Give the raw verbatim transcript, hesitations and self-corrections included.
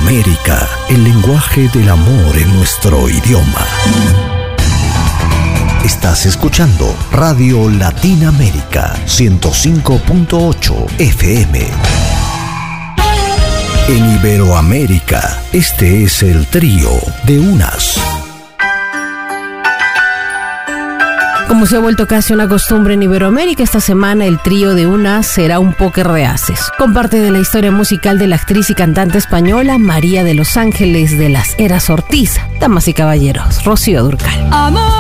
Iberoamérica, el lenguaje del amor en nuestro idioma. Estás escuchando Radio Latinoamérica ciento cinco punto ocho F M. En Iberoamérica, este es el trío de Unas. Como se ha vuelto casi una costumbre en Iberoamérica, esta semana el trío de Unas será un póker de haces. Con parte de la historia musical de la actriz y cantante española María de los Ángeles de las Heras Ortiz. Damas y caballeros, Rocío Dúrcal. Amor.